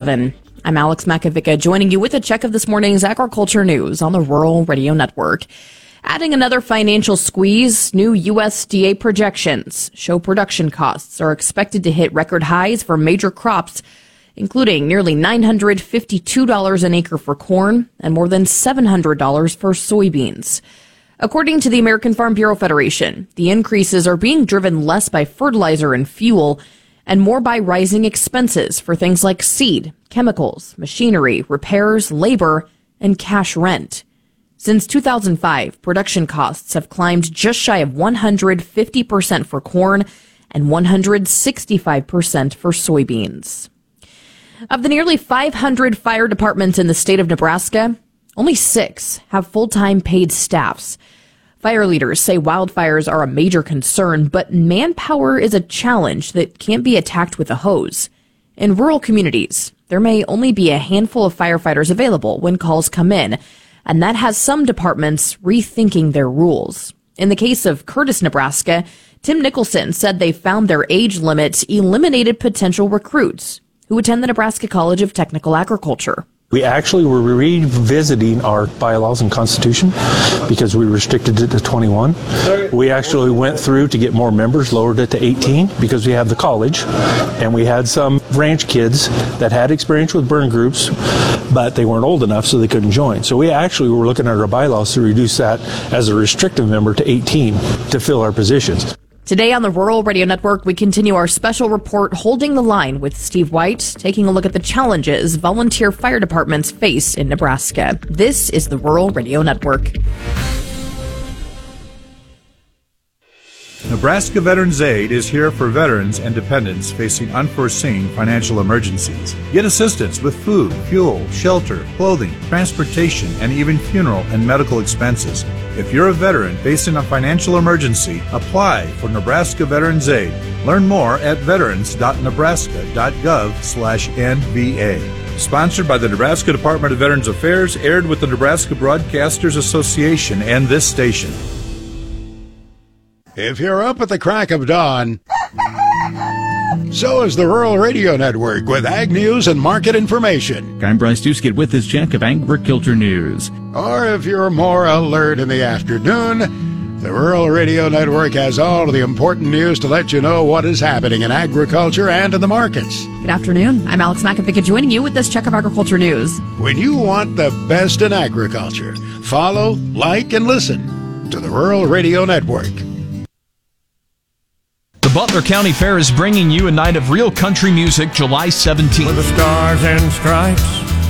7. I'm Alex Makovica, joining you with a check of this morning's agriculture news on the Rural Radio Network. Adding another financial squeeze, new USDA projections show production costs are expected to hit record highs for major crops, including nearly $952 an acre for corn and more than $700 for soybeans. According to the American Farm Bureau Federation, the increases are being driven less by fertilizer and fuel and more by rising expenses for things like seed, chemicals, machinery, repairs, labor, and cash rent. Since 2005, production costs have climbed just shy of 150% for corn and 165% for soybeans. Of the nearly 500 fire departments in the state of Nebraska, only 6 have full-time paid staffs. Fire leaders say wildfires are a major concern, but manpower is a challenge that can't be attacked with a hose. In rural communities, there may only be a handful of firefighters available when calls come in, and that has some departments rethinking their rules. In the case of Curtis, Nebraska, Tim Nicholson said they found their age limit eliminated potential recruits who attend the Nebraska College of Technical Agriculture. We actually were revisiting our bylaws and constitution because we restricted it to 21. We actually went through to get more members, lowered it to 18 because we have the college, and we had some ranch kids that had experience with burn groups, but they weren't old enough so they couldn't join. So we actually were looking at our bylaws to reduce that as a restrictive member to 18 to fill our positions. Today on the Rural Radio Network, we continue our special report Holding the Line with Steve White, taking a look at the challenges volunteer fire departments face in Nebraska. This is the Rural Radio Network. Nebraska Veterans Aid is here for veterans and dependents facing unforeseen financial emergencies. Get assistance with food, fuel, shelter, clothing, transportation, and even funeral and medical expenses. If you're a veteran facing a financial emergency, apply for Nebraska Veterans Aid. Learn more at veterans.nebraska.gov/NVA. Sponsored by the Nebraska Department of Veterans Affairs, aired with the Nebraska Broadcasters Association and this station. If you're up at the crack of dawn, so is the Rural Radio Network with ag news and market information. I'm Bryce Duskett with this check of agriculture news. Or if you're more alert in the afternoon, the Rural Radio Network has all of the important news to let you know what is happening in agriculture and in the markets. Good afternoon. I'm Alex Makovica, joining you with this check of agriculture news. When you want the best in agriculture, follow, like, and listen to the Rural Radio Network. The Butler County Fair is bringing you a night of real country music July 17th. With the stars and stripes.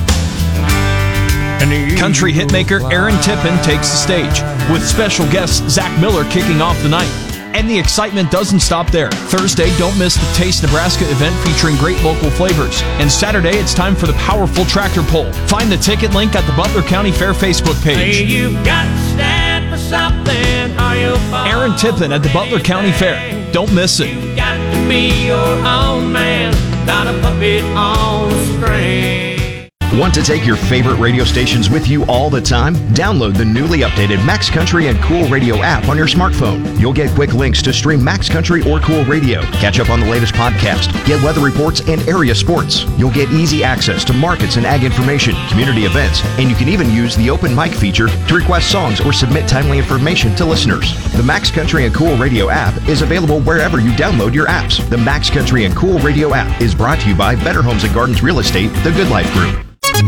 Country hitmaker Aaron Tippin takes the stage, with special guest Zach Miller kicking off the night. And the excitement doesn't stop there. Thursday, don't miss the Taste Nebraska event featuring great local flavors. And Saturday, it's time for the powerful tractor pull. Find the ticket link at the Butler County Fair Facebook page. Hey, you've got to stand for something, or you'll fall. Aaron Tippin at the Butler County Fair. Don't miss it. You've got to be your own man, not a puppet on a string. Want to take your favorite radio stations with you all the time? Download the newly updated Max Country and Cool Radio app on your smartphone. You'll get quick links to stream Max Country or Cool Radio, catch up on the latest podcast, get weather reports and area sports. You'll get easy access to markets and ag information, community events, and you can even use the open mic feature to request songs or submit timely information to listeners. The Max Country and Cool Radio app is available wherever you download your apps. The Max Country and Cool Radio app is brought to you by Better Homes and Gardens Real Estate, the Good Life Group.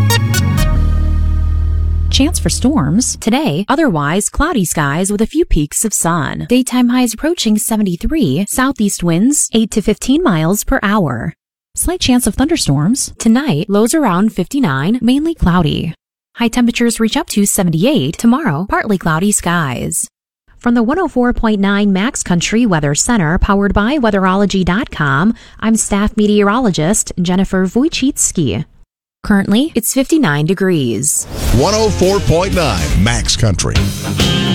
Chance for storms. Today, otherwise cloudy skies with a few peaks of sun. Daytime highs approaching 73. Southeast winds 8 to 15 miles per hour. Slight chance of thunderstorms. Tonight, lows around 59, mainly cloudy. High temperatures reach up to 78. Tomorrow, partly cloudy skies. From the 104.9 Max Country Weather Center, powered by Weatherology.com, I'm staff meteorologist Jennifer Wojcicki. Currently, it's 59 degrees. 104.9 Max Country.